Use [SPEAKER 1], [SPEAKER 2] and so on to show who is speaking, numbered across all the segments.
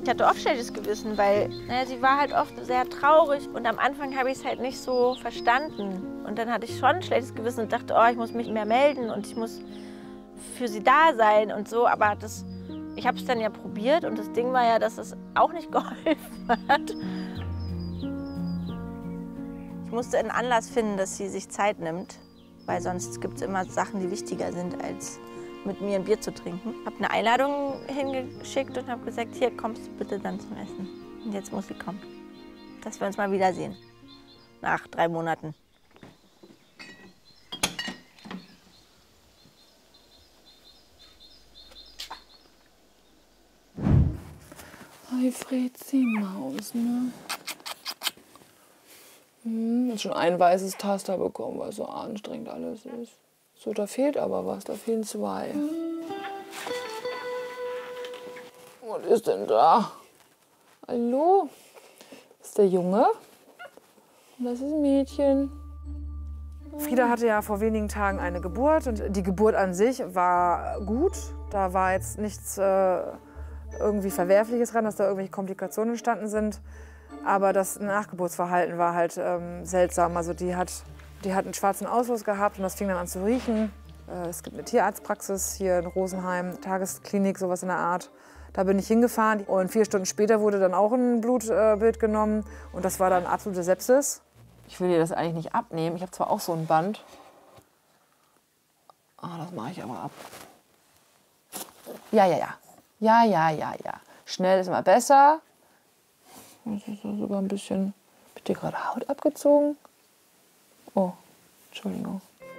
[SPEAKER 1] Ich hatte oft schlechtes Gewissen, weil sie war halt oft sehr traurig und am Anfang habe ich es halt nicht so verstanden. Und dann hatte ich schon ein schlechtes Gewissen und dachte, oh, ich muss mich mehr melden und ich muss für sie da sein und so. Aber ich habe es dann ja probiert und das Ding war ja, dass es auch nicht geholfen hat. Ich musste einen Anlass finden, dass sie sich Zeit nimmt, weil sonst gibt es immer Sachen, die wichtiger sind, als mit mir ein Bier zu trinken. Ich habe eine Einladung hingeschickt und habe gesagt, hier kommst du bitte dann zum Essen. Und jetzt muss sie kommen, dass wir uns mal wiedersehen, nach 3 Monaten.
[SPEAKER 2] Hi Frezi Maus, ne? Schon ein weißes Taster bekommen, weil so anstrengend alles ist. So, da fehlt aber was, da fehlen 2. Was ist denn da? Hallo? Das ist der Junge. Und das ist ein Mädchen.
[SPEAKER 3] Frieda hatte ja vor wenigen Tagen eine Geburt und die Geburt an sich war gut. Da war jetzt nichts irgendwie Verwerfliches dran, dass da irgendwelche Komplikationen entstanden sind. Aber das Nachgeburtsverhalten war halt seltsam. Also die hat einen schwarzen Ausfluss gehabt und das fing dann an zu riechen. Es gibt eine Tierarztpraxis hier in Rosenheim, Tagesklinik, sowas in der Art. Da bin ich hingefahren und 4 Stunden später wurde dann auch ein Blutbild genommen und das war dann absolute Sepsis.
[SPEAKER 2] Ich will dir das eigentlich nicht abnehmen. Ich habe zwar auch so ein Band. Ah, das mache ich aber ab. Ja. Schnell ist immer besser. Das ist sogar ein bisschen. Hab ich dir gerade Haut abgezogen? Oh, Entschuldigung.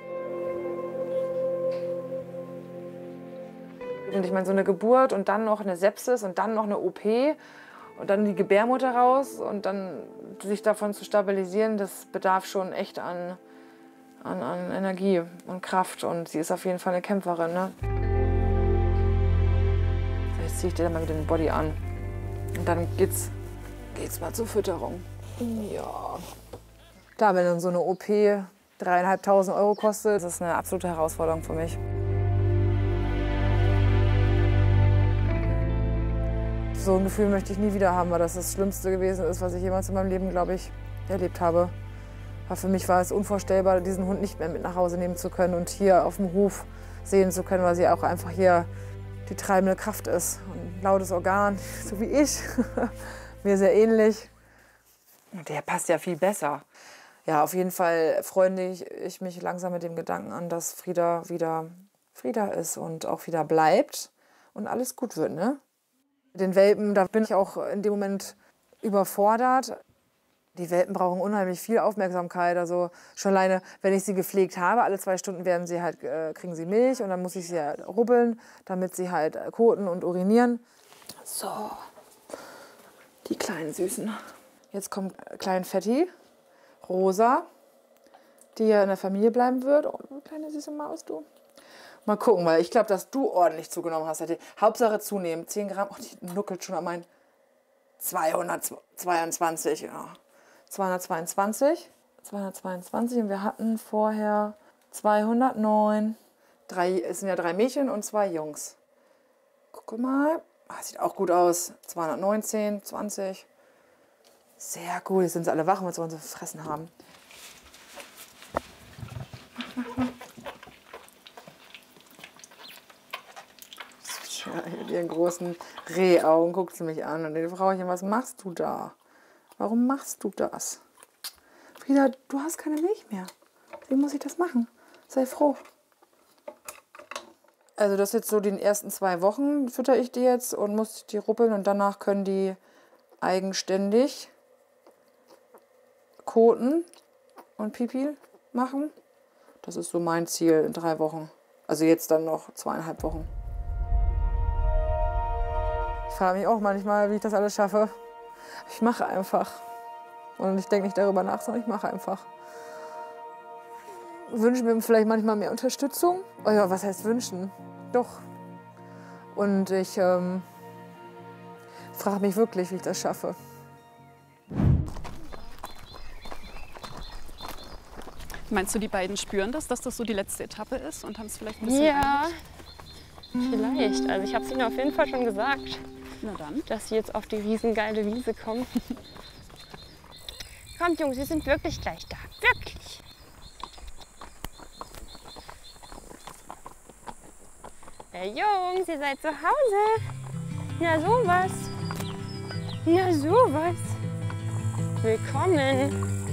[SPEAKER 3] Und ich meine, so eine Geburt und dann noch eine Sepsis und dann noch eine OP und dann die Gebärmutter raus und dann sich davon zu stabilisieren, das bedarf schon echt an Energie und Kraft. Und sie ist auf jeden Fall eine Kämpferin, ne? Jetzt ziehe ich dir dann mal wieder den Body an. Und dann geht's mal zur Fütterung. Ja. Klar, wenn dann so eine OP 3.500 Euro kostet, das ist eine absolute Herausforderung für mich. So ein Gefühl möchte ich nie wieder haben, weil das das Schlimmste gewesen ist, was ich jemals in meinem Leben, glaube ich, erlebt habe. Aber für mich war es unvorstellbar, diesen Hund nicht mehr mit nach Hause nehmen zu können und hier auf dem Hof sehen zu können, weil sie auch einfach hier die treibende Kraft ist. Ein lautes Organ, so wie ich, mir sehr ähnlich. Und der passt ja viel besser. Ja, auf jeden Fall freunde ich mich langsam mit dem Gedanken an, dass Frieda wieder Frieda ist und auch wieder bleibt und alles gut wird, ne? Den Welpen, da bin ich auch in dem Moment überfordert. Die Welpen brauchen unheimlich viel Aufmerksamkeit. Also schon alleine, wenn ich sie gepflegt habe, alle 2 Stunden werden sie halt, kriegen sie Milch und dann muss ich sie halt rubbeln, damit sie halt koten und urinieren. So, die kleinen Süßen. Jetzt kommt Klein Fetti, Rosa, die ja in der Familie bleiben wird. Oh, du kleine süße Maus, du. Mal gucken, weil ich glaube, dass du ordentlich zugenommen hast. Hauptsache zunehmen. 10 Gramm. Oh, die nuckelt schon an meinen 222. Ja. 222. 222. Und wir hatten vorher 209. Es sind ja 3 Mädchen und 2 Jungs. Guck mal. Ah, sieht auch gut aus. 219, 20. Sehr gut. Jetzt sind sie alle wach, weil sie uns fressen haben. Mit ihren großen Rehaugen guckt sie mich an und die Frauchen, was machst du da? Warum machst du das? Frieda, du hast keine Milch mehr. Wie muss ich das machen? Sei froh. Also das jetzt so die ersten 2 Wochen fütter ich die jetzt und muss die ruppeln und danach können die eigenständig koten und Pipi machen. Das ist so mein Ziel in 3 Wochen. Also jetzt dann noch 2,5 Wochen. Ich frage mich auch manchmal, wie ich das alles schaffe. Ich mache einfach. Und ich denke nicht darüber nach, sondern ich mache einfach. Wünsche mir vielleicht manchmal mehr Unterstützung. Oh ja, was heißt wünschen? Doch. Und ich frage mich wirklich, wie ich das schaffe.
[SPEAKER 4] Meinst du, die beiden spüren das, dass das so die letzte Etappe ist und haben es vielleicht ein bisschen
[SPEAKER 5] Ja, vielleicht. Also ich habe es ihnen auf jeden Fall schon gesagt.
[SPEAKER 4] Na dann.
[SPEAKER 5] dass sie jetzt auf die riesengeile Wiese kommen. Kommt, Jungs, wir sind wirklich gleich da. Wirklich. Hey Jungs, ihr seid zu Hause. Na sowas. Na sowas. Willkommen.